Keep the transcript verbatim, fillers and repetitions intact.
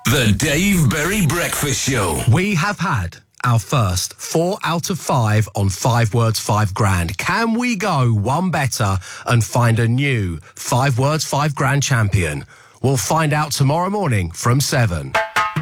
The Dave Berry Breakfast Show. We have had our first four out of five on Five Words, Five Grand. Can we go one better and find a new Five Words, Five Grand champion? We'll find out tomorrow morning from seven.